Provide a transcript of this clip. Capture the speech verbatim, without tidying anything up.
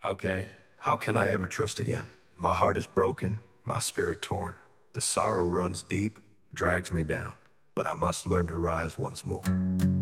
Okay, how can I ever trust again? My heart is broken, my spirit torn. The sorrow runs deep, drags me down. But I must learn to rise once more.